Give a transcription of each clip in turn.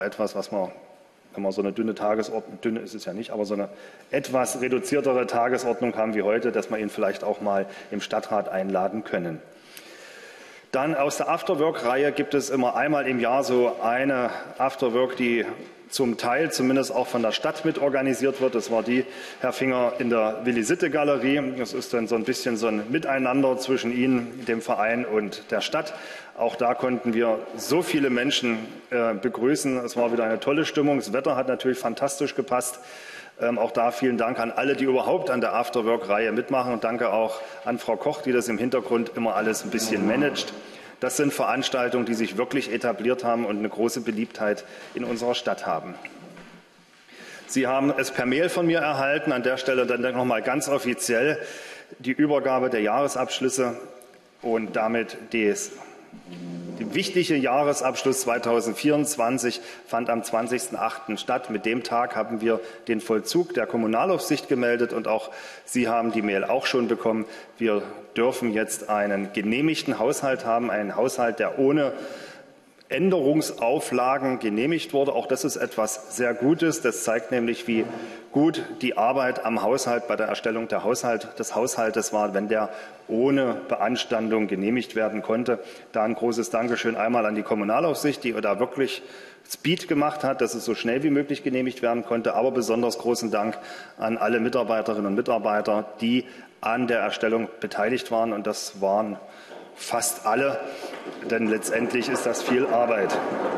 etwas, was man, wenn man so eine dünne Tagesordnung, dünn ist es ja nicht, aber so eine etwas reduziertere Tagesordnung haben wie heute, dass wir ihn vielleicht auch mal im Stadtrat einladen können. Dann aus der Afterwork-Reihe gibt es immer einmal im Jahr so eine Afterwork, die zum Teil zumindest auch von der Stadt mit organisiert wird. Das war die, Herr Finger, in der Willi-Sitte-Galerie. Das ist dann so ein bisschen so ein Miteinander zwischen Ihnen, dem Verein und der Stadt. Auch da konnten wir so viele Menschen begrüßen. Es war wieder eine tolle Stimmung. Das Wetter hat natürlich fantastisch gepasst. Auch da vielen Dank an alle, die überhaupt an der Afterwork-Reihe mitmachen. Und danke auch an Frau Koch, die das im Hintergrund immer alles ein bisschen managt. Das sind Veranstaltungen, die sich wirklich etabliert haben und eine große Beliebtheit in unserer Stadt haben. Sie haben es per Mail von mir erhalten. An der Stelle dann noch mal ganz offiziell die Übergabe der Jahresabschlüsse und damit der wichtige Jahresabschluss 2024 fand am 20.08. statt. Mit dem Tag haben wir den Vollzug der Kommunalaufsicht gemeldet und auch Sie haben die Mail auch schon bekommen. Wir dürfen jetzt einen genehmigten Haushalt haben, einen Haushalt, der ohne Änderungsauflagen genehmigt wurde. Auch das ist etwas sehr Gutes. Das zeigt nämlich, wie gut die Arbeit am Haushalt bei der Erstellung des Haushaltes war, wenn der ohne Beanstandung genehmigt werden konnte. Da ein großes Dankeschön einmal an die Kommunalaufsicht, die da wirklich Speed gemacht hat, dass es so schnell wie möglich genehmigt werden konnte. Aber besonders großen Dank an alle Mitarbeiterinnen und Mitarbeiter, die an der Erstellung beteiligt waren. Und das waren fast alle, denn letztendlich ist das viel Arbeit.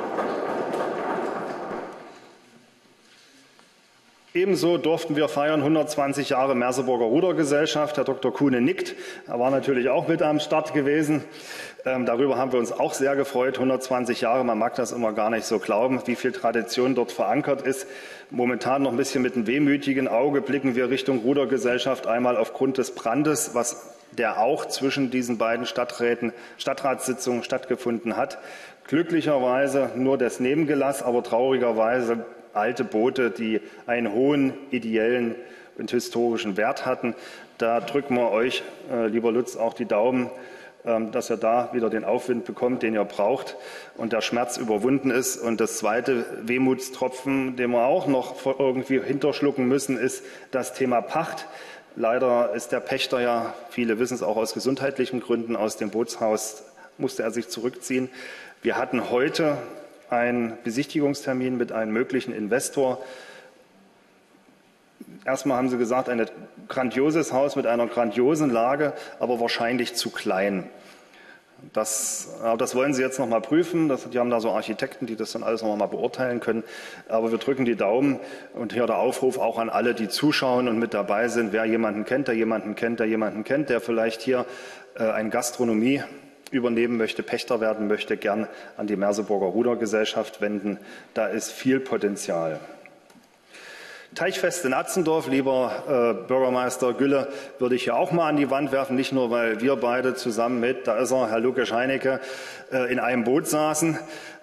Ebenso durften wir feiern 120 Jahre Merseburger Rudergesellschaft. Herr Dr. Kuhne nickt. Er war natürlich auch mit am Start gewesen. Darüber haben wir uns auch sehr gefreut. 120 Jahre, man mag das immer gar nicht so glauben, wie viel Tradition dort verankert ist. Momentan noch ein bisschen mit einem wehmütigen Auge blicken wir Richtung Rudergesellschaft. Einmal aufgrund des Brandes, der auch zwischen diesen beiden Stadtratssitzungen stattgefunden hat. Glücklicherweise nur das Nebengelass, aber traurigerweise alte Boote, die einen hohen ideellen und historischen Wert hatten. Da drücken wir euch, lieber Lutz, auch die Daumen, dass ihr da wieder den Aufwind bekommt, den ihr braucht und der Schmerz überwunden ist. Und das zweite Wehmutstropfen, den wir auch noch irgendwie hinterschlucken müssen, ist das Thema Pacht. Leider ist der Pächter ja, viele wissen es auch aus gesundheitlichen Gründen, aus dem Bootshaus musste er sich zurückziehen. Wir hatten heute einen Besichtigungstermin mit einem möglichen Investor. Erstmal haben Sie gesagt, ein grandioses Haus mit einer grandiosen Lage, aber wahrscheinlich zu klein. Das wollen Sie jetzt noch mal prüfen. Die haben da so Architekten, die das dann alles noch mal beurteilen können. Aber wir drücken die Daumen. Und hier der Aufruf auch an alle, die zuschauen und mit dabei sind. Wer jemanden kennt, der jemanden kennt, der jemanden kennt, der vielleicht hier eine Gastronomie übernehmen möchte, Pächter werden möchte, gern an die Merseburger Rudergesellschaft wenden. Da ist viel Potenzial. Teichfest in Atzendorf, lieber Bürgermeister Gülle, würde ich hier auch mal an die Wand werfen. Nicht nur, weil wir beide zusammen mit, da ist er, Herr Lukas Scheinecke, in einem Boot saßen,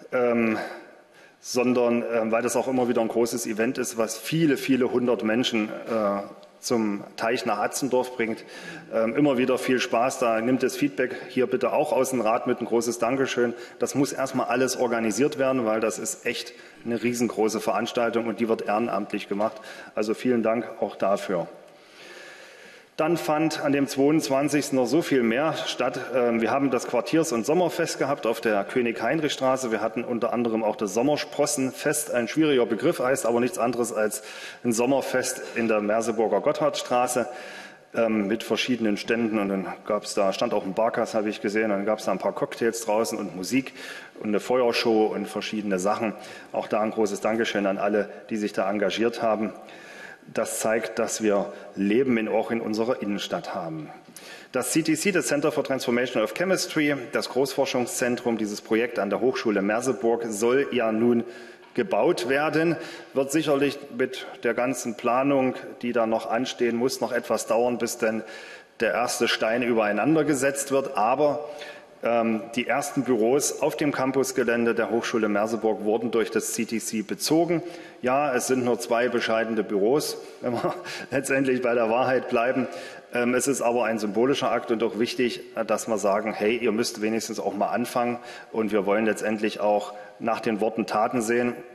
sondern weil das auch immer wieder ein großes Event ist, was viele, viele hundert Menschen zum Teich nach Atzendorf bringt. Immer wieder viel Spaß. Da nimmt das Feedback hier bitte auch aus dem Rat mit. Ein großes Dankeschön. Das muss erstmal alles organisiert werden, weil das ist echt eine riesengroße Veranstaltung und die wird ehrenamtlich gemacht. Also vielen Dank auch dafür. Dann fand an dem 22. noch so viel mehr statt. Wir haben das Quartiers- und Sommerfest gehabt auf der König-Heinrich-Straße. Wir hatten unter anderem auch das Sommersprossenfest, ein schwieriger Begriff, heißt aber nichts anderes als ein Sommerfest in der Merseburger Gotthardstraße mit verschiedenen Ständen. Und dann stand auch ein Barkas, habe ich gesehen. Dann gab es da ein paar Cocktails draußen und Musik und eine Feuershow und verschiedene Sachen. Auch da ein großes Dankeschön an alle, die sich da engagiert haben. Das zeigt, dass wir Leben auch in unserer Innenstadt haben. Das CTC, das Center for Transformation of Chemistry, das Großforschungszentrum, dieses Projekt an der Hochschule Merseburg, soll ja nun gebaut werden. Wird sicherlich mit der ganzen Planung, die da noch anstehen muss, noch etwas dauern, bis denn der erste Stein übereinander gesetzt wird. Aber die ersten Büros auf dem Campusgelände der Hochschule Merseburg wurden durch das CTC bezogen. Ja, es sind nur 2 bescheidene Büros, wenn wir letztendlich bei der Wahrheit bleiben. Es ist aber ein symbolischer Akt und auch wichtig, dass wir sagen, hey, ihr müsst wenigstens auch mal anfangen. Und wir wollen letztendlich auch nach den Worten Taten sehen.